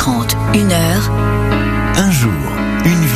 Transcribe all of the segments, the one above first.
20h30, 1h. Un jour, une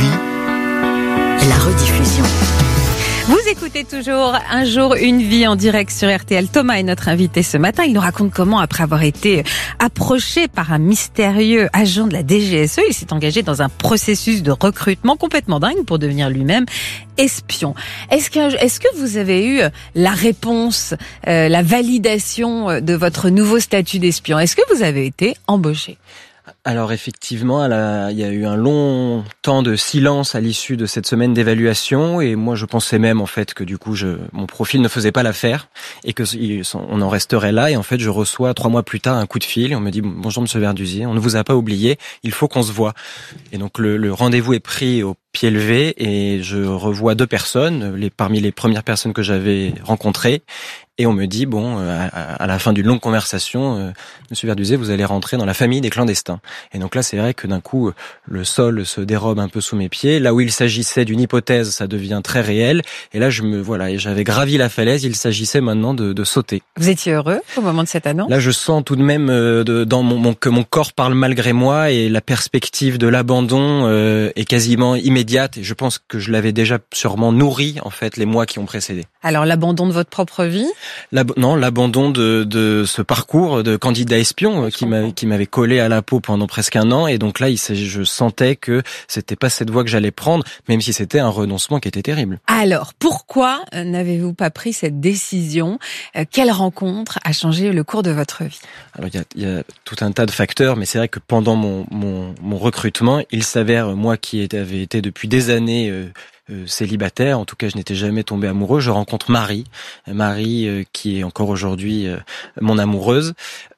vie. La rediffusion. Vous écoutez toujours Un jour, une vie en direct sur RTL. Thomas est notre invité ce matin. Il nous raconte comment, après avoir été approché par un mystérieux agent de la DGSE, il s'est engagé dans un processus de recrutement complètement dingue pour devenir lui-même espion. Est-ce que vous avez eu la réponse, la validation de votre nouveau statut d'espion? Est-ce que vous avez été embauché? Alors effectivement, il y a eu un long temps de silence à l'issue de cette semaine d'évaluation, et moi je pensais même en fait que du coup mon profil ne faisait pas l'affaire et que on en resterait là. Et en fait, je reçois 3 mois plus tard un coup de fil et on me dit: bonjour Monsieur Verduzier, on ne vous a pas oublié, il faut qu'on se voie. Et donc le rendez-vous est pris au pied levé et je revois 2 personnes, parmi les premières personnes que j'avais rencontrées. Et on me dit, à la fin d'une longue conversation, Monsieur Verduzier, vous allez rentrer dans la famille des clandestins. Et donc là, c'est vrai que d'un coup, le sol se dérobe un peu sous mes pieds. Là où il s'agissait d'une hypothèse, ça devient très réel. Et là, j'avais gravi la falaise. Il s'agissait maintenant de sauter. Vous étiez heureux au moment de cette annonce? Là, je sens tout de même que mon corps parle malgré moi, et la perspective de l'abandon est quasiment immédiate. Et je pense que je l'avais déjà sûrement nourri, en fait, les mois qui ont précédé. Alors, l'abandon de votre propre vie? L'abandon de ce parcours de candidat espion qui m'avait collé à la peau pendant presque un an. Et donc là, je sentais que c'était pas cette voie que j'allais prendre, même si c'était un renoncement qui était terrible. Alors, pourquoi n'avez-vous pas pris cette décision? Quelle rencontre a changé le cours de votre vie? Alors, il y a tout un tas de facteurs, mais c'est vrai que pendant mon recrutement, il s'avère, moi qui avais été depuis des années célibataire, en tout cas je n'étais jamais tombé amoureux, je rencontre Marie qui est encore aujourd'hui mon amoureuse,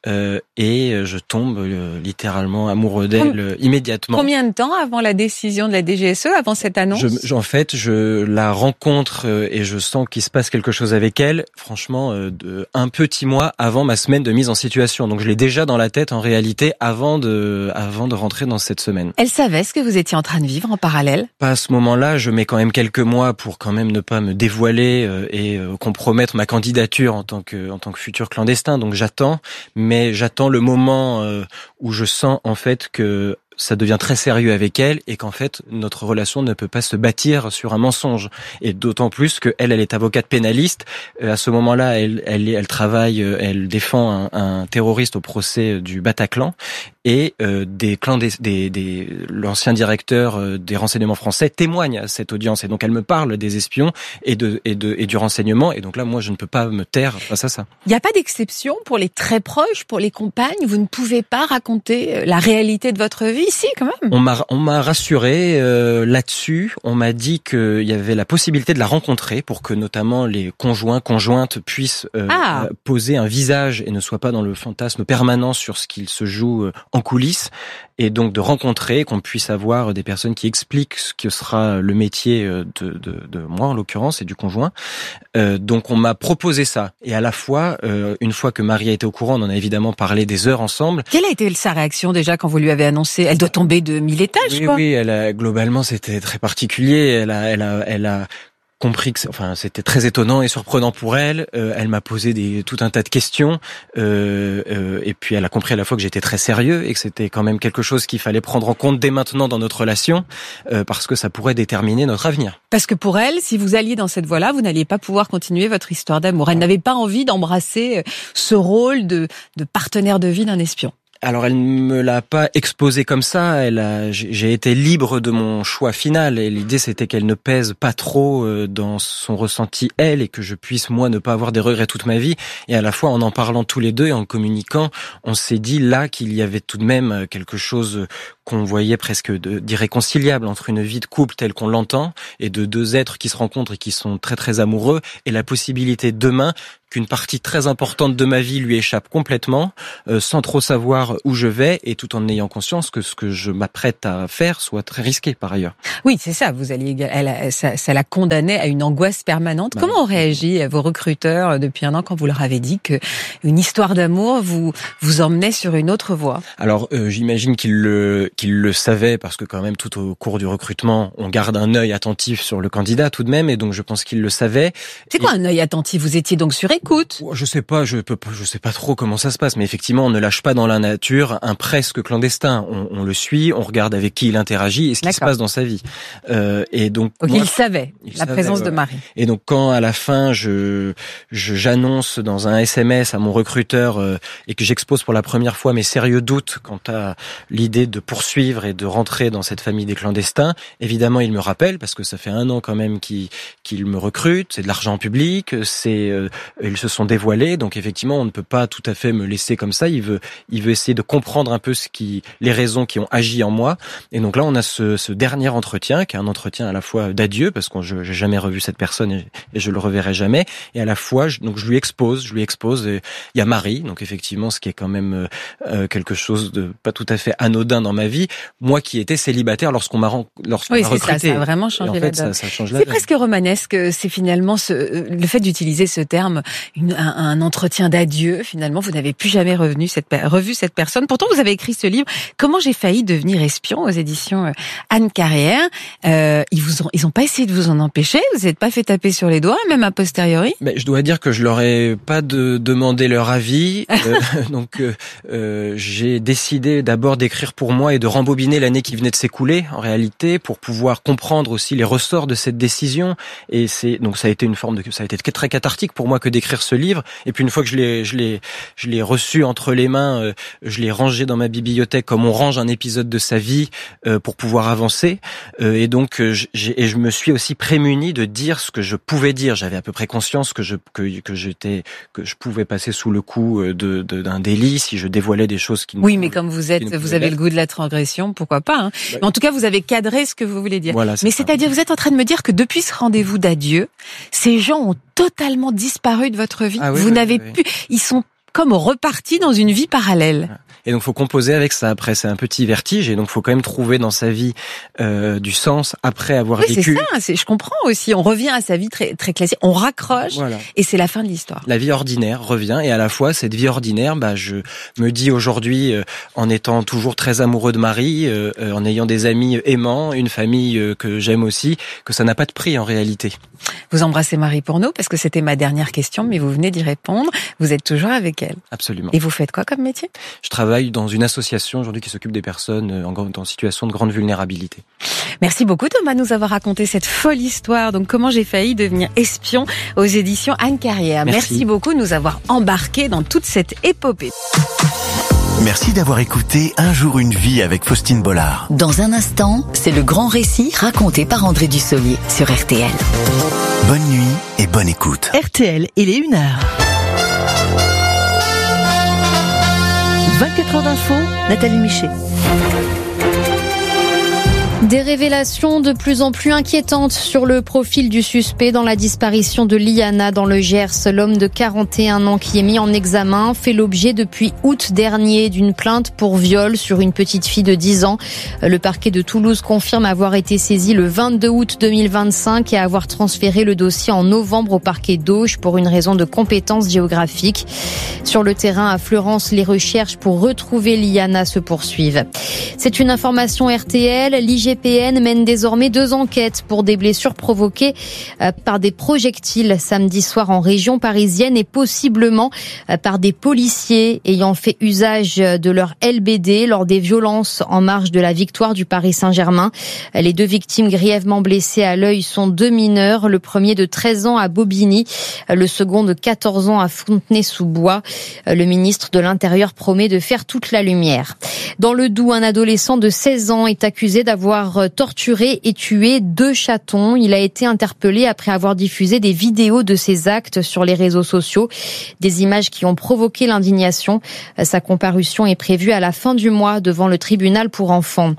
et je tombe littéralement amoureux d'elle immédiatement. Combien de temps avant la décision de la DGSE, avant cette annonce? Je la rencontre et je sens qu'il se passe quelque chose avec elle, franchement, un petit mois avant ma semaine de mise en situation. Donc je l'ai déjà dans la tête en réalité avant de rentrer dans cette semaine. Elle savait ce que vous étiez en train de vivre en parallèle? Pas à ce moment-là, je mets quand même quelques mois pour quand même ne pas me dévoiler et compromettre ma candidature en tant que futur clandestin. Donc j'attends le moment où je sens en fait que ça devient très sérieux avec elle et qu'en fait notre relation ne peut pas se bâtir sur un mensonge. Et d'autant plus que elle est avocate pénaliste. À ce moment-là, elle travaille, elle défend un terroriste au procès du Bataclan. Et l'ancien directeur des renseignements français témoigne à cette audience. Et donc elle me parle des espions et du renseignement. Et donc là, moi, je ne peux pas me taire face à ça. Il n'y a pas d'exception pour les très proches, pour les compagnes? Vous ne pouvez pas raconter la réalité de votre vie? Si, quand même. On m'a rassuré là-dessus. On m'a dit qu'il y avait la possibilité de la rencontrer pour que notamment les conjointes puissent poser un visage et ne soient pas dans le fantasme permanent sur ce qu'il se joue en coulisses, et donc de rencontrer, qu'on puisse avoir des personnes qui expliquent ce que sera le métier de moi en l'occurrence et du conjoint. Donc on m'a proposé ça, et à la fois une fois que Marie a été au courant, on en a évidemment parlé des heures ensemble. Quelle a été sa réaction déjà quand vous lui avez annoncé? Elle doit tomber de 1000 étages, quoi. Oui, globalement c'était très particulier. Elle a compris que c'était très étonnant et surprenant pour elle. Elle m'a posé tout un tas de questions, et puis elle a compris à la fois que j'étais très sérieux et que c'était quand même quelque chose qu'il fallait prendre en compte dès maintenant dans notre relation, parce que ça pourrait déterminer notre avenir. Parce que pour elle, si vous alliez dans cette voie-là, vous n'alliez pas pouvoir continuer votre histoire d'amour. Elle n'avait pas envie d'embrasser ce rôle de partenaire de vie d'un espion. Alors elle me l'a pas exposé comme ça. J'ai été libre de mon choix final, et l'idée c'était qu'elle ne pèse pas trop dans son ressenti elle, et que je puisse moi ne pas avoir des regrets toute ma vie. Et à la fois en parlant tous les deux et en communiquant, on s'est dit là qu'il y avait tout de même quelque chose qu'on voyait presque d'irréconciliable entre une vie de couple telle qu'on l'entend et de 2 êtres qui se rencontrent et qui sont très très amoureux, et la possibilité demain qu'une partie très importante de ma vie lui échappe complètement, sans trop savoir où je vais, et tout en ayant conscience que ce que je m'apprête à faire soit très risqué par ailleurs. Oui, c'est ça. Ça la condamnait à une angoisse permanente. Comment ont réagi vos recruteurs depuis un an quand vous leur avez dit que une histoire d'amour vous emmenait sur une autre voie? Alors, j'imagine qu'ils le qu'il le savait, parce que quand même tout au cours du recrutement, on garde un œil attentif sur le candidat tout de même, et donc je pense qu'il le savait. C'est quoi un œil attentif? Vous étiez donc sur écoute? Je sais pas trop comment ça se passe, mais effectivement, on ne lâche pas dans la nature un presque clandestin. On le suit, on regarde avec qui il interagit et ce qui se passe dans sa vie. Et donc il savait la présence de Marie. Et donc quand à la fin j'annonce dans un SMS à mon recruteur et que j'expose pour la première fois mes sérieux doutes quant à l'idée de poursuivre et de rentrer dans cette famille des clandestins, évidemment il me rappelle, parce que ça fait 1 an quand même qu'il me recrute, c'est de l'argent public, ils se sont dévoilés, donc effectivement on ne peut pas tout à fait me laisser comme ça. Il veut essayer de comprendre un peu les raisons qui ont agi en moi. Et donc là on a ce dernier entretien qui est un entretien à la fois d'adieu, parce que j'ai jamais revu cette personne et je le reverrai jamais, et à la fois je lui expose, il y a Marie, donc effectivement ce qui est quand même quelque chose de pas tout à fait anodin dans ma vie, moi qui étais célibataire lorsqu'on m'a recruté. Ça a vraiment changé la donne. Ça change la c'est donne. presque romanesque, c'est finalement le fait d'utiliser ce terme, un entretien d'adieu. Finalement, vous n'avez plus jamais revu cette personne. Pourtant, vous avez écrit ce livre, Comment j'ai failli devenir espion, aux éditions Anne Carrière. Ils ont pas essayé de vous en empêcher. Vous n'êtes pas fait taper sur les doigts, même a posteriori. Mais je dois dire que je leur ai pas demandé leur avis. Donc, j'ai décidé d'abord d'écrire pour moi et de rembobiner l'année qui venait de s'écouler, en réalité, pour pouvoir comprendre aussi les ressorts de cette décision. Et donc ça a été ça a été très cathartique pour moi que d'écrire ce livre. Et puis une fois que je l'ai reçu entre les mains, je l'ai rangé dans ma bibliothèque comme on range un épisode de sa vie pour pouvoir avancer. Et donc je me suis aussi prémuni de dire ce que je pouvais dire. J'avais à peu près conscience que je pouvais passer sous le coup d'un délit si je dévoilais des choses qui. Oui, mais comme vous avez le goût de la transgression, pourquoi pas, hein. Ouais. Mais en tout cas, vous avez cadré ce que vous voulez dire. Voilà, c'est-à-dire, vous êtes en train de me dire que depuis ce rendez-vous d'adieu, ces gens ont totalement disparu de votre vie. Ah oui, vous n'avez plus, ils sont comme repartis dans une vie parallèle. Voilà. Et donc, faut composer avec ça. Après, c'est un petit vertige, et donc faut quand même trouver dans sa vie du sens après avoir vécu. C'est ça. Je comprends aussi. On revient à sa vie très très classique. On raccroche, voilà. Et c'est la fin de l'histoire. La vie ordinaire revient, et à la fois cette vie ordinaire, je me dis aujourd'hui, en étant toujours très amoureux de Marie, en ayant des amis aimants, une famille que j'aime aussi, que ça n'a pas de prix en réalité. Vous embrassez Marie pour nous, parce que c'était ma dernière question, mais vous venez d'y répondre. Vous êtes toujours avec elle. Absolument. Et vous faites quoi comme métier ? Je travaille dans une association aujourd'hui qui s'occupe des personnes en situation de grande vulnérabilité. Merci beaucoup Thomas de nous avoir raconté cette folle histoire. Donc Comment j'ai failli devenir espion, aux éditions Anne Carrière. Merci beaucoup de nous avoir embarqués dans toute cette épopée. Merci d'avoir écouté Un jour une vie avec Faustine Bollard. Dans un instant, c'est le grand récit raconté par André Dussolier sur RTL. Bonne nuit et bonne écoute. RTL, il est 1h. 24 heures d'info, Nathalie Michet. Des révélations de plus en plus inquiétantes sur le profil du suspect dans la disparition de Liana dans le Gers. L'homme de 41 ans qui est mis en examen fait l'objet depuis août dernier d'une plainte pour viol sur une petite fille de 10 ans. Le parquet de Toulouse confirme avoir été saisi le 22 août 2025 et avoir transféré le dossier en novembre au parquet d'Auch pour une raison de compétence géographique. Sur le terrain à Fleurance, les recherches pour retrouver Liana se poursuivent. C'est une information RTL. L'IGPN mène désormais 2 enquêtes pour des blessures provoquées par des projectiles samedi soir en région parisienne et possiblement par des policiers ayant fait usage de leur LBD lors des violences en marge de la victoire du Paris Saint-Germain. Les 2 victimes grièvement blessées à l'œil sont 2 mineurs, le premier de 13 ans à Bobigny, le second de 14 ans à Fontenay-sous-Bois. Le ministre de l'Intérieur promet de faire toute la lumière. Dans le Doubs, un adolescent de 16 ans est accusé d'avoir torturé et tué 2 chatons. Il a été interpellé après avoir diffusé des vidéos de ses actes sur les réseaux sociaux. Des images qui ont provoqué l'indignation. Sa comparution est prévue à la fin du mois devant le tribunal pour enfants.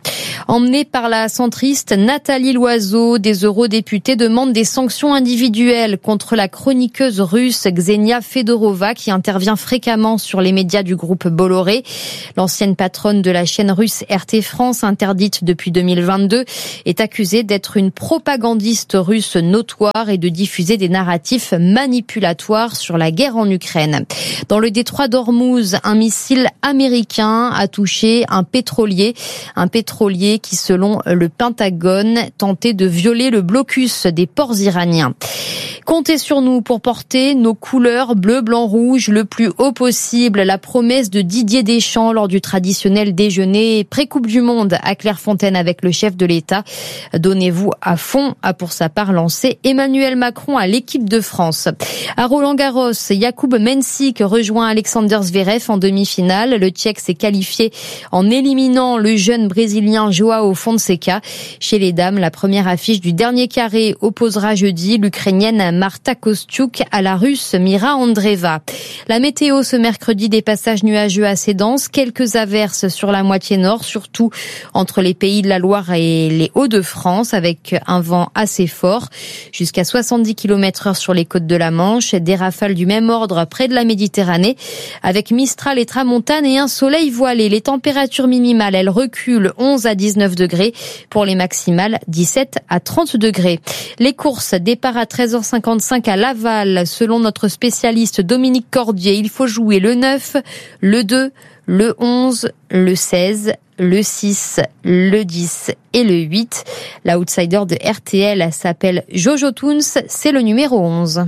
Emmenée par la centriste Nathalie Loiseau, des eurodéputés demandent des sanctions individuelles contre la chroniqueuse russe Ksenia Fedorova qui intervient fréquemment sur les médias du groupe Bolloré. L'ancienne patronne de la chaîne russe RT France, interdite depuis 2022, est accusée d'être une propagandiste russe notoire et de diffuser des narratifs manipulatoires sur la guerre en Ukraine. Dans le détroit d'Ormuz, un missile américain a touché un pétrolier qui, selon le Pentagone, tentait de violer le blocus des ports iraniens. Comptez sur nous pour porter nos couleurs bleu, blanc, rouge le plus haut possible. La promesse de Didier Deschamps lors du traditionnel déjeuner pré-Coupe du Monde à Clairefontaine avec le chef de l'État. Donnez-vous à fond, a pour sa part lancé Emmanuel Macron à l'équipe de France. À Roland-Garros, Jakub Mensik rejoint Alexander Zverev en demi-finale. Le Tchèque s'est qualifié en éliminant le jeune Brésilien Joao Fonseca. Chez les dames, la première affiche du dernier carré opposera jeudi l'Ukrainienne Marta Kostyuk à la Russe Mira Andreeva. La météo ce mercredi, des passages nuageux assez denses, quelques averses sur la moitié nord, surtout entre les Pays de la Loire et les Hauts-de-France, avec un vent assez fort, jusqu'à 70 km/h sur les côtes de la Manche, des rafales du même ordre près de la Méditerranée, avec Mistral et Tramontane et un soleil voilé. Les températures minimales, elles reculent 11 à 19 degrés, pour les maximales 17 à 30 degrés. Les courses, départ à 13h55 à Laval, selon notre spécialiste Dominique Cordier. Il faut jouer le 9, le 2, le 11, le 16, le 6, le 10 et le 8. L'outsider de RTL s'appelle Jojo Toons, c'est le numéro 11.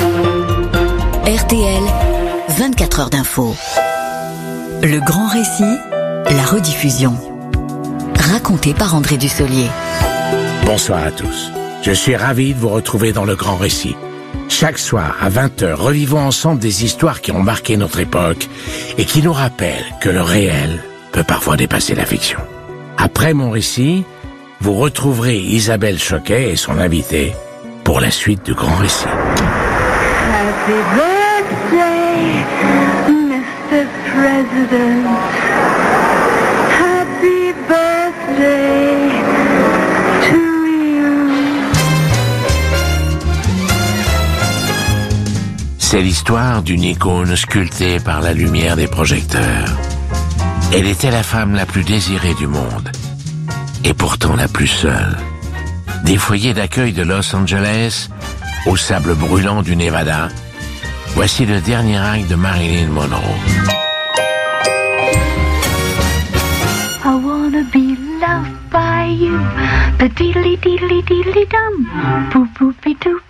RTL, 24 heures d'info. Le grand récit, la rediffusion. Raconté par André Dussolier. Bonsoir à tous. Je suis ravi de vous retrouver dans le grand récit. Chaque soir, à 20h, revivons ensemble des histoires qui ont marqué notre époque et qui nous rappellent que le réel peut parfois dépasser la fiction. Après mon récit, vous retrouverez Isabelle Choquet et son invité pour la suite du grand récit. Happy birthday, Mr. President. Happy birthday to you. C'est l'histoire d'une icône sculptée par la lumière des projecteurs. Elle était la femme la plus désirée du monde, et pourtant la plus seule. Des foyers d'accueil de Los Angeles au sable brûlant du Nevada, voici le dernier acte de Marilyn Monroe. I wanna be loved by you. The diddly diddly diddly dum. Boop boopy doop.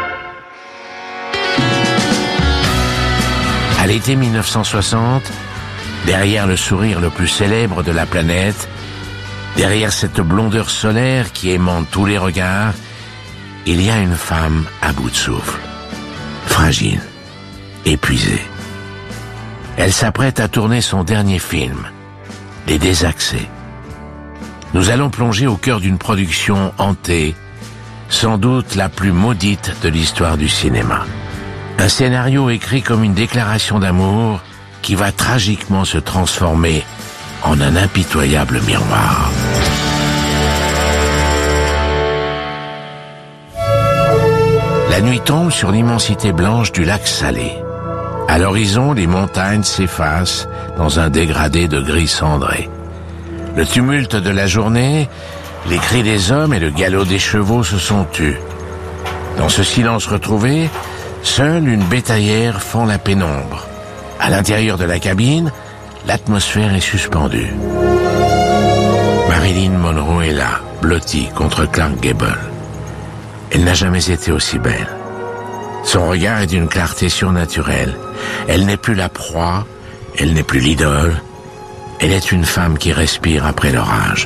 À l'été 1960, derrière le sourire le plus célèbre de la planète, derrière cette blondeur solaire qui aimante tous les regards, il y a une femme à bout de souffle, fragile, épuisée. Elle s'apprête à tourner son dernier film, Les Désaxés. Nous allons plonger au cœur d'une production hantée, sans doute la plus maudite de l'histoire du cinéma. Un scénario écrit comme une déclaration d'amour qui va tragiquement se transformer en un impitoyable miroir. La nuit tombe sur l'immensité blanche du lac Salé. À l'horizon, les montagnes s'effacent dans un dégradé de gris cendré. Le tumulte de la journée, les cris des hommes et le galop des chevaux se sont tus. Dans ce silence retrouvé, seule une bétaillère fend la pénombre. À l'intérieur de la cabine, l'atmosphère est suspendue. Marilyn Monroe est là, blottie contre Clark Gable. Elle n'a jamais été aussi belle. Son regard est d'une clarté surnaturelle. Elle n'est plus la proie, elle n'est plus l'idole. Elle est une femme qui respire après l'orage.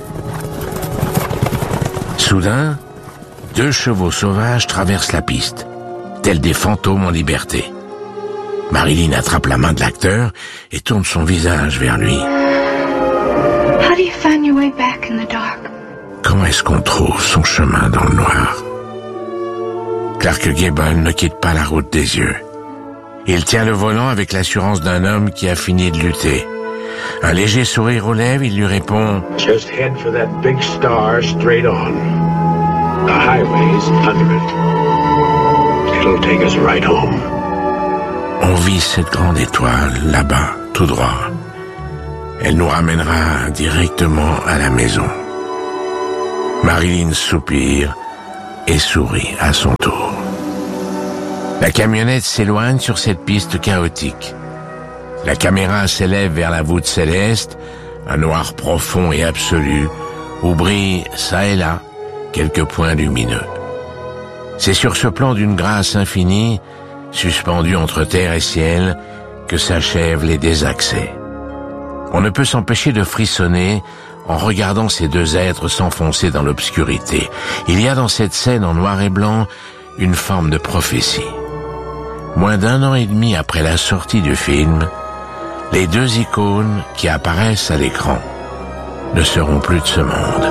Soudain, 2 chevaux sauvages traversent la piste, tels des fantômes en liberté. Marilyn attrape la main de l'acteur et tourne son visage vers lui. How do you find your way back in the dark? Comment est-ce qu'on trouve son chemin dans le noir? Clark Gable ne quitte pas la route des yeux. Il tient le volant avec l'assurance d'un homme qui a fini de lutter. Un léger sourire aux lèvres, il lui répond « Just head for that big star straight on. The highway's under it. It'll take us right home. » On vise cette grande étoile, là-bas, tout droit. Elle nous ramènera directement à la maison. Marilyn soupire et sourit à son tour. La camionnette s'éloigne sur cette piste chaotique. La caméra s'élève vers la voûte céleste, un noir profond et absolu, où brillent, çà et là, quelques points lumineux. C'est sur ce plan d'une grâce infinie, suspendu entre terre et ciel, que s'achèvent les désaccès. On ne peut s'empêcher de frissonner en regardant ces deux êtres s'enfoncer dans l'obscurité. Il y a dans cette scène en noir et blanc une forme de prophétie. Moins d'1 an et demi après la sortie du film, les deux icônes qui apparaissent à l'écran ne seront plus de ce monde.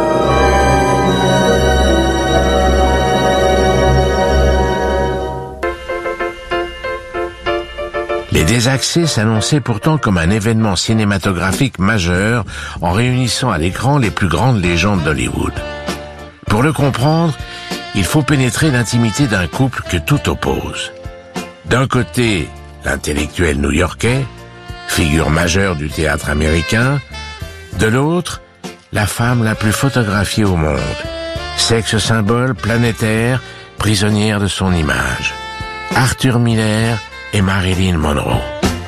Les désaccès s'annonçaient pourtant comme un événement cinématographique majeur en réunissant à l'écran les plus grandes légendes d'Hollywood. Pour le comprendre, il faut pénétrer l'intimité d'un couple que tout oppose. D'un côté, l'intellectuel new-yorkais, figure majeure du théâtre américain, de l'autre, la femme la plus photographiée au monde, sexe symbole planétaire, prisonnière de son image. Arthur Miller et Marilyn Monroe.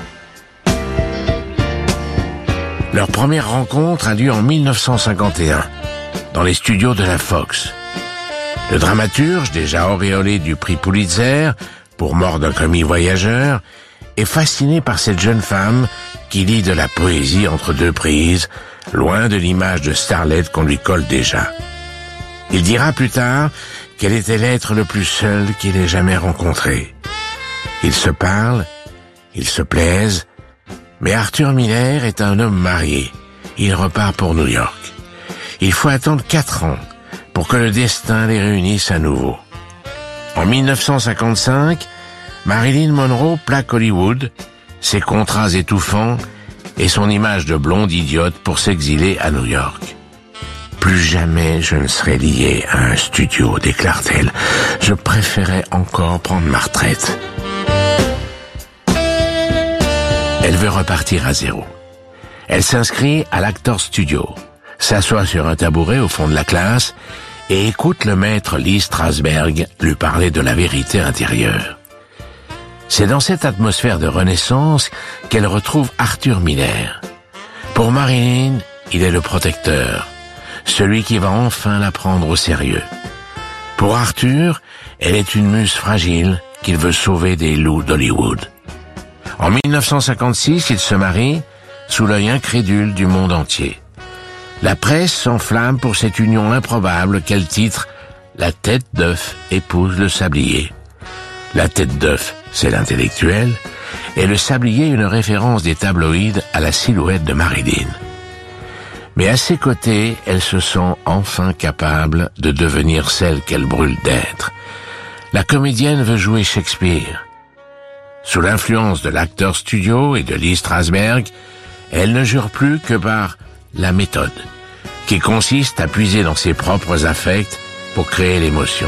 Leur première rencontre a lieu en 1951, dans les studios de la Fox. Le dramaturge, déjà auréolé du prix Pulitzer, pour Mort d'un commis voyageur, est fasciné par cette jeune femme qui lit de la poésie entre deux prises, loin de l'image de starlet qu'on lui colle déjà. Il dira plus tard qu'elle était l'être le plus seul qu'il ait jamais rencontré. Ils se parlent, ils se plaisent, mais Arthur Miller est un homme marié. Il repart pour New York. Il faut attendre 4 ans pour que le destin les réunisse à nouveau. En 1955, Marilyn Monroe plaque Hollywood, ses contrats étouffants et son image de blonde idiote pour s'exiler à New York. Plus jamais je ne serai lié à un studio, déclare-t-elle. Je préférais encore prendre ma retraite. Elle veut repartir à zéro. Elle s'inscrit à l'Actors Studio, s'assoit sur un tabouret au fond de la classe et écoute le maître Lee Strasberg lui parler de la vérité intérieure. C'est dans cette atmosphère de renaissance qu'elle retrouve Arthur Miller. Pour Marilyn, il est le protecteur, celui qui va enfin la prendre au sérieux. Pour Arthur, elle est une muse fragile qu'il veut sauver des loups d'Hollywood. En 1956, ils se marient sous l'œil incrédule du monde entier. La presse s'enflamme pour cette union improbable qu'elle titre « La tête d'œuf épouse le sablier ». La tête d'œuf, c'est l'intellectuel, et le sablier une référence des tabloïds à la silhouette de Marilyn. Mais à ses côtés, elle se sent enfin capable de devenir celle qu'elle brûle d'être. La comédienne veut jouer Shakespeare. Sous l'influence de l'Actors Studio et de Lee Strasberg, elle ne jure plus que par la méthode, qui consiste à puiser dans ses propres affects pour créer l'émotion.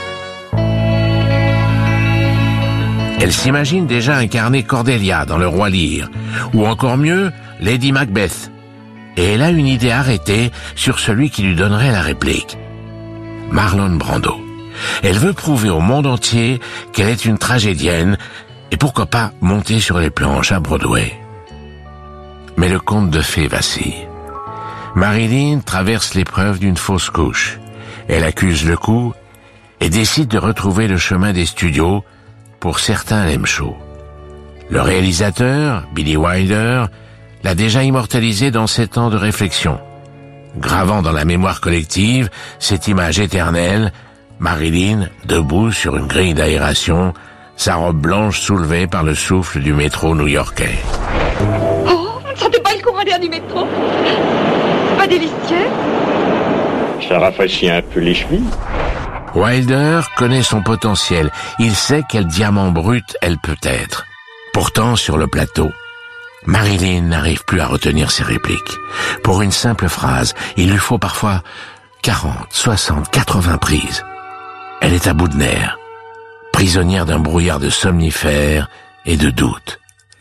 Elle s'imagine déjà incarner Cordelia dans Le Roi Lear, ou encore mieux, Lady Macbeth. Et elle a une idée arrêtée sur celui qui lui donnerait la réplique. Marlon Brando. Elle veut prouver au monde entier qu'elle est une tragédienne, et pourquoi pas monter sur les planches à Broadway. Mais le conte de fées vacille. Marilyn traverse l'épreuve d'une fausse couche. Elle accuse le coup et décide de retrouver le chemin des studios. Pour certains, l'aime chaud. Le réalisateur, Billy Wilder, l'a déjà immortalisé dans 7 ans de réflexion, gravant dans la mémoire collective cette image éternelle, Marilyn debout sur une grille d'aération, sa robe blanche soulevée par le souffle du métro new-yorkais. Oh, vous ne sentez pas le courant d'air du métro? C'est pas délicieux? Ça rafraîchit un peu les chevilles. Wilder connaît son potentiel. Il sait quel diamant brut elle peut être. Pourtant, sur le plateau, Marilyn n'arrive plus à retenir ses répliques. Pour une simple phrase, il lui faut parfois 40, 60, 80 prises. Elle est à bout de nerfs, prisonnière d'un brouillard de somnifères et de doutes.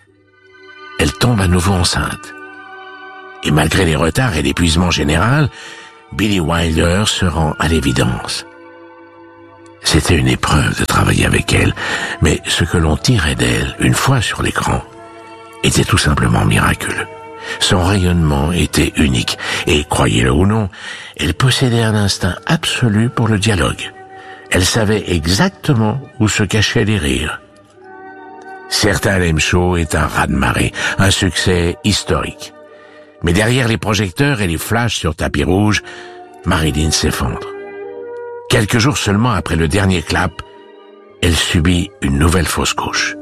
Elle tombe à nouveau enceinte. Et malgré les retards et l'épuisement général, Billy Wilder se rend à l'évidence. C'était une épreuve de travailler avec elle, mais ce que l'on tirait d'elle, une fois sur l'écran, était tout simplement miraculeux. Son rayonnement était unique, et croyez-le ou non, elle possédait un instinct absolu pour le dialogue. Elle savait exactement où se cachaient les rires. Certain Lame Show est un raz-de-marée, un succès historique. Mais derrière les projecteurs et les flashs sur tapis rouge, Marilyn s'effondre. Quelques jours seulement après le dernier clap, elle subit une nouvelle fausse couche.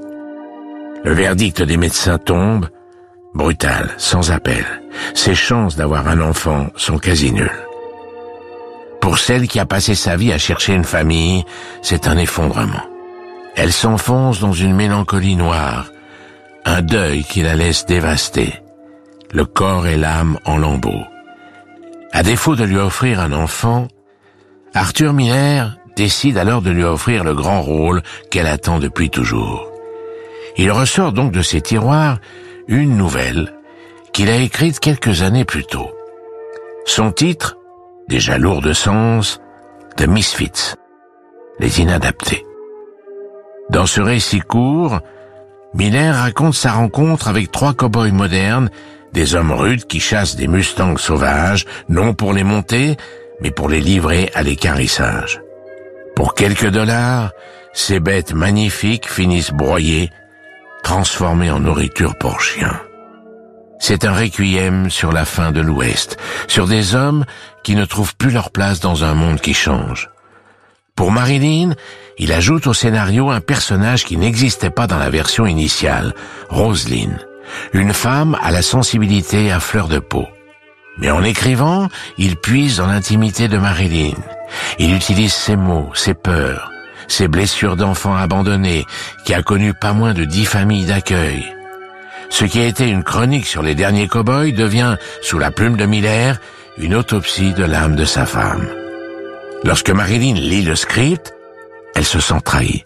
Le verdict des médecins tombe, brutal, sans appel. Ses chances d'avoir un enfant sont quasi nulles. Pour celle qui a passé sa vie à chercher une famille, c'est un effondrement. Elle s'enfonce dans une mélancolie noire, un deuil qui la laisse dévastée, le corps et l'âme en lambeaux. À défaut de lui offrir un enfant, Arthur Miller décide alors de lui offrir le grand rôle qu'elle attend depuis toujours. Il ressort donc de ses tiroirs une nouvelle qu'il a écrite quelques années plus tôt. Son titre, déjà lourd de sens, The Misfits, les inadaptés. Dans ce récit court, Miller raconte sa rencontre avec 3 cow-boys modernes, des hommes rudes qui chassent des mustangs sauvages, non pour les monter, mais pour les livrer à l'équarrissage. Pour quelques dollars, ces bêtes magnifiques finissent broyées, transformées en nourriture pour chiens. C'est un requiem sur la fin de l'Ouest, sur des hommes qui ne trouvent plus leur place dans un monde qui change. Pour Marilyn, il ajoute au scénario un personnage qui n'existait pas dans la version initiale, Roselyne, une femme à la sensibilité à fleur de peau. Mais en écrivant, il puise dans l'intimité de Marilyn. Il utilise ses mots, ses peurs, ses blessures d'enfant abandonné, qui a connu pas moins de 10 familles d'accueil. Ce qui a été une chronique sur les derniers cow-boys devient, sous la plume de Miller, une autopsie de l'âme de sa femme. Lorsque Marilyn lit le script, elle se sent trahie.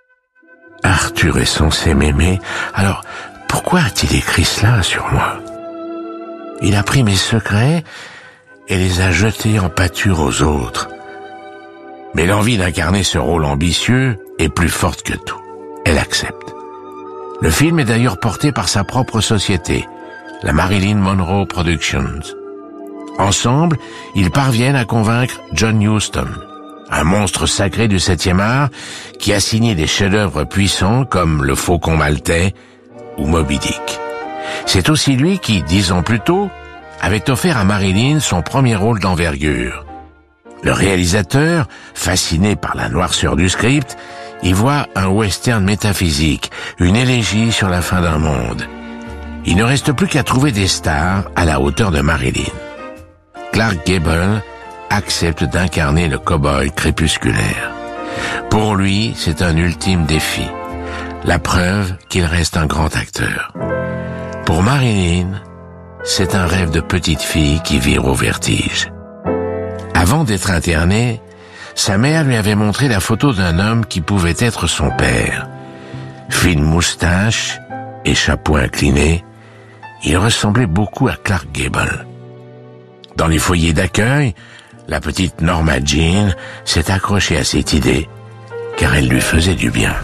Arthur est censé m'aimer, alors pourquoi a-t-il écrit cela sur moi? Il a pris mes secrets et les a jetés en pâture aux autres. Mais l'envie d'incarner ce rôle ambitieux est plus forte que tout. Elle accepte. Le film est d'ailleurs porté par sa propre société, la Marilyn Monroe Productions. Ensemble, ils parviennent à convaincre John Huston, un monstre sacré du 7e art qui a signé des chefs-d'œuvre puissants comme Le Faucon Maltais ou Moby Dick. C'est aussi lui qui, 10 ans plus tôt, avait offert à Marilyn son premier rôle d'envergure. Le réalisateur, fasciné par la noirceur du script, y voit un western métaphysique, une élégie sur la fin d'un monde. Il ne reste plus qu'à trouver des stars à la hauteur de Marilyn. Clark Gable accepte d'incarner le cow-boy crépusculaire. Pour lui, c'est un ultime défi. La preuve qu'il reste un grand acteur. Pour Marilyn, c'est un rêve de petite fille qui vire au vertige. Avant d'être internée, sa mère lui avait montré la photo d'un homme qui pouvait être son père. Fine moustache et chapeau incliné, il ressemblait beaucoup à Clark Gable. Dans les foyers d'accueil, la petite Norma Jean s'est accrochée à cette idée, car elle lui faisait du bien.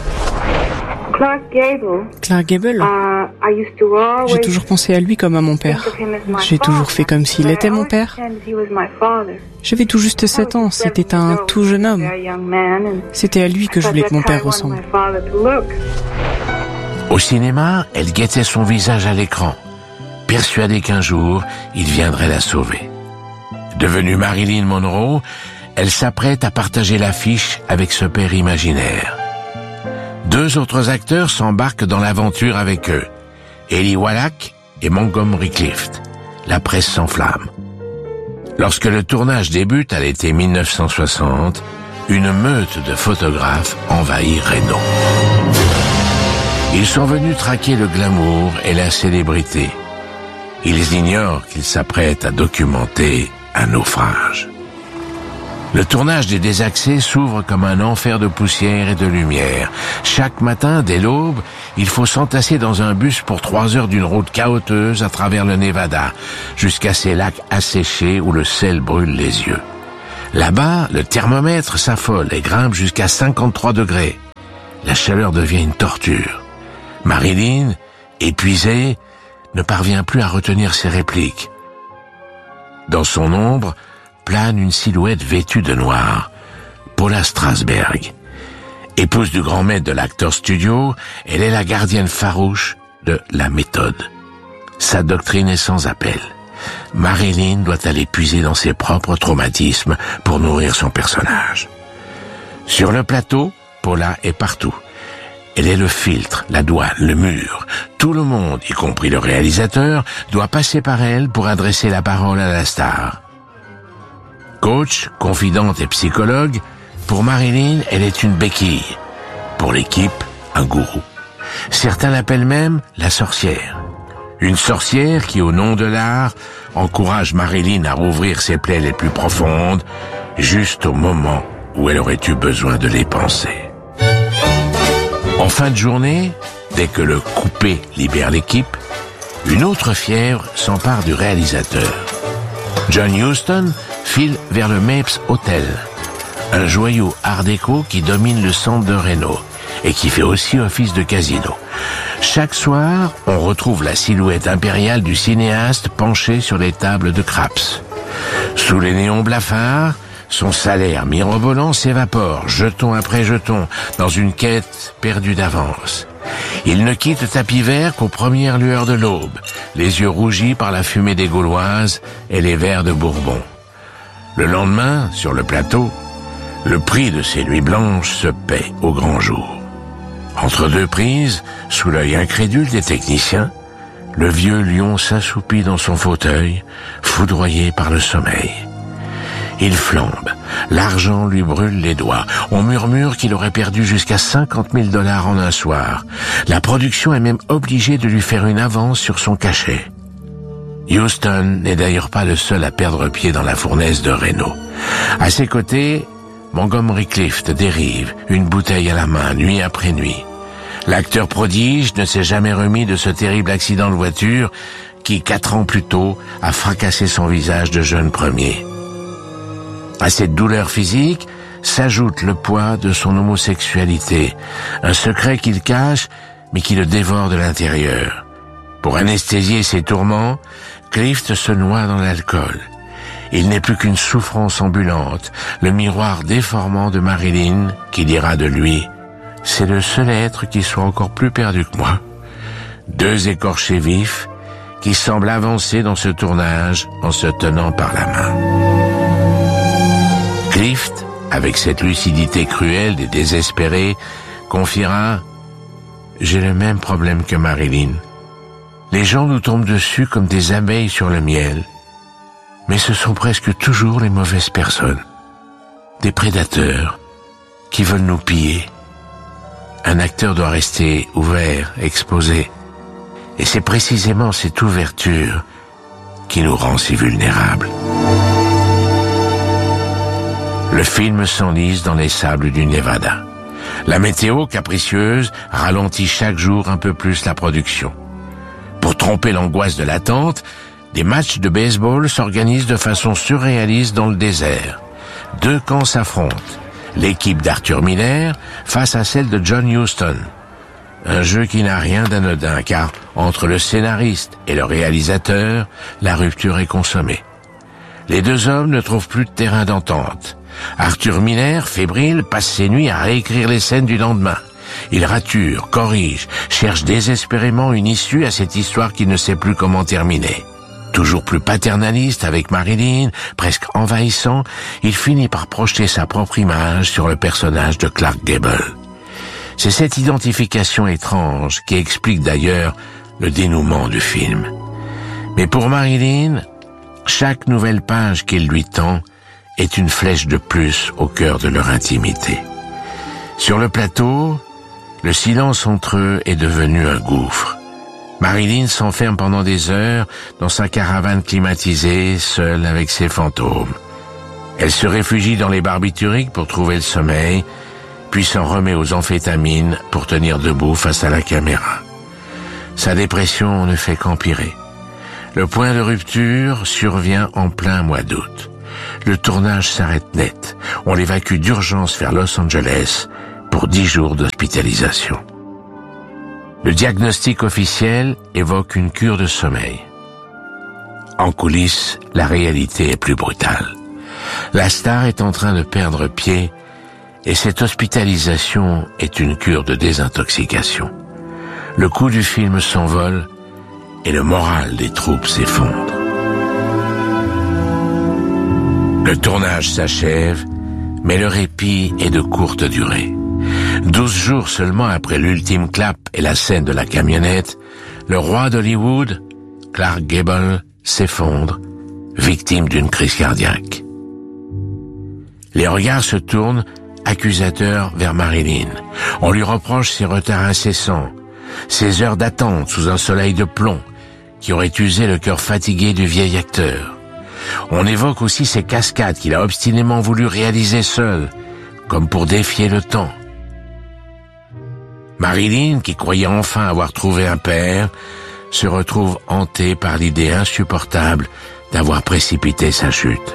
Clark Gable. J'ai toujours pensé à lui comme à mon père. J'ai toujours fait comme s'il était mon père. J'avais tout juste 7 ans, c'était un tout jeune homme. C'était à lui que je voulais que mon père ressemble. Au cinéma, elle guettait son visage à l'écran, persuadée qu'un jour, il viendrait la sauver. Devenue Marilyn Monroe, elle s'apprête à partager l'affiche avec ce père imaginaire. 2 autres acteurs s'embarquent dans l'aventure avec eux, Eli Wallach et Montgomery Clift. La presse s'enflamme. Lorsque le tournage débute à l'été 1960, une meute de photographes envahit Reno. Ils sont venus traquer le glamour et la célébrité. Ils ignorent qu'ils s'apprêtent à documenter un naufrage. Le tournage des Désaxés s'ouvre comme un enfer de poussière et de lumière. Chaque matin, dès l'aube, il faut s'entasser dans un bus pour 3 heures d'une route chaoteuse à travers le Nevada, jusqu'à ces lacs asséchés où le sel brûle les yeux. Là-bas, le thermomètre s'affole et grimpe jusqu'à 53 degrés. La chaleur devient une torture. Marilyn, épuisée, ne parvient plus à retenir ses répliques. Dans son ombre, plane une silhouette vêtue de noir, Paula Strasberg. Épouse du grand maître de l'Actors Studio, elle est la gardienne farouche de la méthode. Sa doctrine est sans appel. Marilyn doit aller puiser dans ses propres traumatismes pour nourrir son personnage. Sur le plateau, Paula est partout. Elle est le filtre, la douane, le mur. Tout le monde, y compris le réalisateur, doit passer par elle pour adresser la parole à la star. Coach, confidente et psychologue, pour Marilyn, elle est une béquille. Pour l'équipe, un gourou. Certains l'appellent même la sorcière. Une sorcière qui, au nom de l'art, encourage Marilyn à rouvrir ses plaies les plus profondes, juste au moment où elle aurait eu besoin de les panser. En fin de journée, dès que le coupé libère l'équipe, une autre fièvre s'empare du réalisateur. John Huston file vers le Mapes Hotel, un joyau art déco qui domine le centre de Reno et qui fait aussi office de casino. Chaque soir, on retrouve la silhouette impériale du cinéaste penché sur les tables de craps. Sous les néons blafards, son salaire mirobolant s'évapore, jeton après jeton, dans une quête perdue d'avance. Il ne quitte le tapis vert qu'aux premières lueurs de l'aube, les yeux rougis par la fumée des Gauloises et les verres de Bourbon. Le lendemain, sur le plateau, le prix de ces nuits blanches se paie au grand jour. Entre deux prises, sous l'œil incrédule des techniciens, le vieux lion s'assoupit dans son fauteuil, foudroyé par le sommeil. Il flambe, l'argent lui brûle les doigts. On murmure qu'il aurait perdu jusqu'à 50 000 $ en un soir. La production est même obligée de lui faire une avance sur son cachet. Huston n'est d'ailleurs pas le seul à perdre pied dans la fournaise de Reno. À ses côtés, Montgomery Clift dérive, une bouteille à la main, nuit après nuit. L'acteur prodige ne s'est jamais remis de ce terrible accident de voiture qui, 4 ans plus tôt, a fracassé son visage de jeune premier. À cette douleur physique s'ajoute le poids de son homosexualité, un secret qu'il cache mais qui le dévore de l'intérieur. Pour anesthésier ses tourments, Clift se noie dans l'alcool. Il n'est plus qu'une souffrance ambulante, le miroir déformant de Marilyn qui dira de lui « C'est le seul être qui soit encore plus perdu que moi ». 2 écorchés vifs qui semblent avancer dans ce tournage en se tenant par la main. Clift, avec cette lucidité cruelle et désespérée, confiera « J'ai le même problème que Marilyn. Les gens nous tombent dessus comme des abeilles sur le miel. Mais ce sont presque toujours les mauvaises personnes. Des prédateurs qui veulent nous piller. Un acteur doit rester ouvert, exposé. Et c'est précisément cette ouverture qui nous rend si vulnérables. » Le film s'enlise dans les sables du Nevada. La météo, capricieuse, ralentit chaque jour un peu plus la production. Pour tromper l'angoisse de l'attente, des matchs de baseball s'organisent de façon surréaliste dans le désert. 2 camps s'affrontent. L'équipe d'Arthur Miller face à celle de John Huston. Un jeu qui n'a rien d'anodin, car entre le scénariste et le réalisateur, la rupture est consommée. Les 2 hommes ne trouvent plus de terrain d'entente. Arthur Miller, fébrile, passe ses nuits à réécrire les scènes du lendemain. Il rature, corrige, cherche désespérément une issue à cette histoire qu'il ne sait plus comment terminer. Toujours plus paternaliste avec Marilyn, presque envahissant, il finit par projeter sa propre image sur le personnage de Clark Gable. C'est cette identification étrange qui explique d'ailleurs le dénouement du film. Mais pour Marilyn, chaque nouvelle page qu'il lui tend est une flèche de plus au cœur de leur intimité. Sur le plateau, Le silence entre eux est devenu un gouffre. Marilyn s'enferme pendant des heures dans sa caravane climatisée, seule avec ses fantômes. Elle se réfugie dans les barbituriques pour trouver le sommeil, puis s'en remet aux amphétamines pour tenir debout face à la caméra. Sa dépression ne fait qu'empirer. Le point de rupture survient en plein mois d'août. Le tournage s'arrête net. On l'évacue d'urgence vers Los Angeles pour 10 jours d'hospitalisation. Le diagnostic officiel évoque une cure de sommeil. En coulisses, la réalité est plus brutale. La star est en train de perdre pied et cette hospitalisation est une cure de désintoxication. Le coût du film s'envole et le moral des troupes s'effondre. Le tournage s'achève, mais le répit est de courte durée. 12 jours seulement après l'ultime clap et la scène de la camionnette, le roi d'Hollywood, Clark Gable, s'effondre, victime d'une crise cardiaque. Les regards se tournent, accusateurs, vers Marilyn. On lui reproche ses retards incessants, ses heures d'attente sous un soleil de plomb, qui aurait usé le cœur fatigué du vieil acteur. On évoque aussi ses cascades qu'il a obstinément voulu réaliser seul, comme pour défier le temps. Marilyn, qui croyait enfin avoir trouvé un père, se retrouve hantée par l'idée insupportable d'avoir précipité sa chute.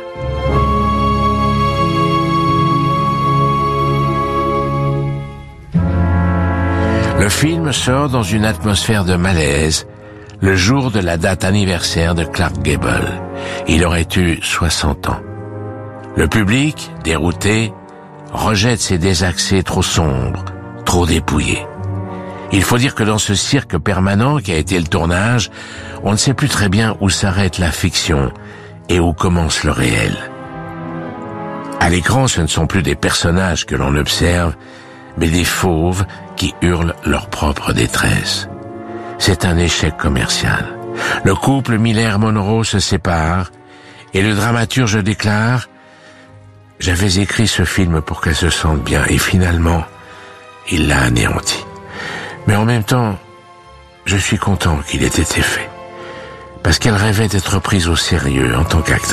Le film sort dans une atmosphère de malaise, le jour de la date anniversaire de Clark Gable. Il aurait eu 60 ans. Le public, dérouté, rejette ses désaccès trop sombres, trop dépouillés. Il faut dire que dans ce cirque permanent qui a été le tournage, on ne sait plus très bien où s'arrête la fiction et où commence le réel. À l'écran, ce ne sont plus des personnages que l'on observe, mais des fauves qui hurlent leur propre détresse. C'est un échec commercial. Le couple Miller-Monroe se sépare et le dramaturge déclare « J'avais écrit ce film pour qu'elle se sente bien et finalement, il l'a anéanti. Mais en même temps, je suis content qu'il ait été fait parce qu'elle rêvait d'être prise au sérieux en tant qu'actrice. »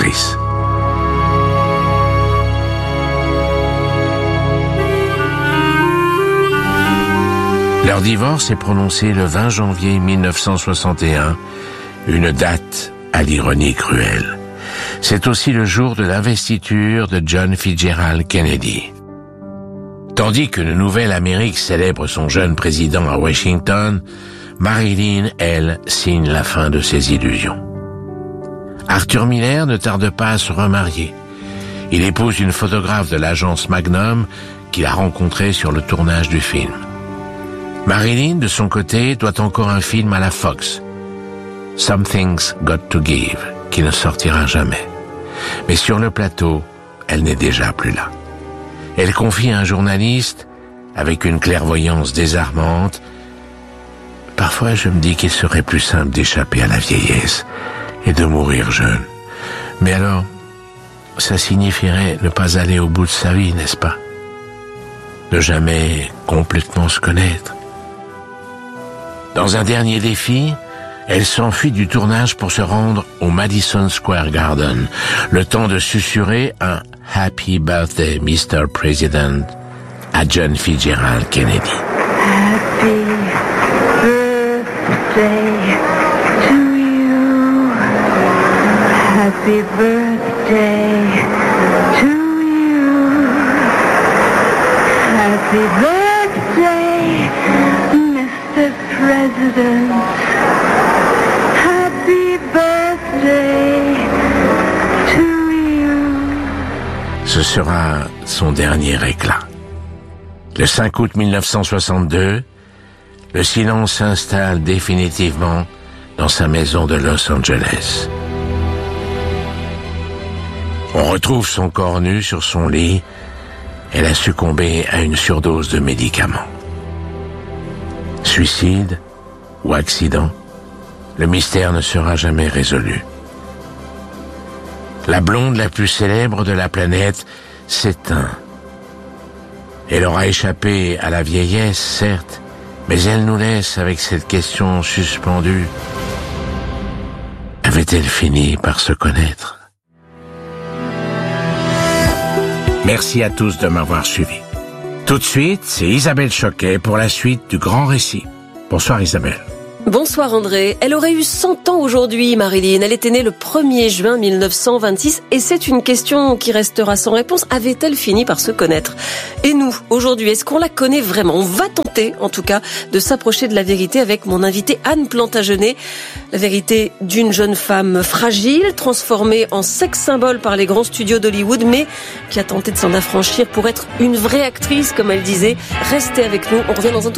Leur divorce est prononcé le 20 janvier 1961, une date à l'ironie cruelle. C'est aussi le jour de l'investiture de John Fitzgerald Kennedy. Tandis que la Nouvelle Amérique célèbre son jeune président à Washington, Marilyn, elle, signe la fin de ses illusions. Arthur Miller ne tarde pas à se remarier. Il épouse une photographe de l'agence Magnum qu'il a rencontrée sur le tournage du film. Marilyn, de son côté, doit encore un film à la Fox, Something's Got to Give, qui ne sortira jamais. Mais sur le plateau, elle n'est déjà plus là. Elle confie à un journaliste, avec une clairvoyance désarmante, « Parfois je me dis qu'il serait plus simple d'échapper à la vieillesse et de mourir jeune. Mais alors, ça signifierait ne pas aller au bout de sa vie, n'est-ce pas? Ne jamais complètement se connaître. » Dans un dernier défi, elle s'enfuit du tournage pour se rendre au Madison Square Garden, le temps de susurrer un « Happy Birthday, Mr. President » à John Fitzgerald Kennedy. Happy birthday to you. Happy birthday to you. Happy birthday, Mr. President. Happy birthday to you. Ce sera son dernier éclat. Le 5 août 1962, le silence s'installe définitivement dans sa maison de Los Angeles. On retrouve son corps nu sur son lit. Elle a succombé à une surdose de médicaments. Suicide ou accident, le mystère ne sera jamais résolu. La blonde la plus célèbre de la planète s'éteint. Elle aura échappé à la vieillesse, certes, Mais elle nous laisse avec cette question suspendue. Avait-elle fini par se connaître? Merci à tous de m'avoir suivi. Tout de suite, c'est Isabelle Choquet pour la suite du Grand Récit. Bonsoir Isabelle. Bonsoir André. Elle aurait eu 100 ans aujourd'hui, Marilyn. Elle était née le 1er juin 1926 et c'est une question qui restera sans réponse. Avait-elle fini par se connaître? Et nous, aujourd'hui, est-ce qu'on la connaît vraiment? On va tenter, en tout cas, de s'approcher de la vérité avec mon invitée Anne Plantagenet. La vérité d'une jeune femme fragile, transformée en sex-symbole par les grands studios d'Hollywood, mais qui a tenté de s'en affranchir pour être une vraie actrice, comme elle disait. Restez avec nous, on revient dans un tout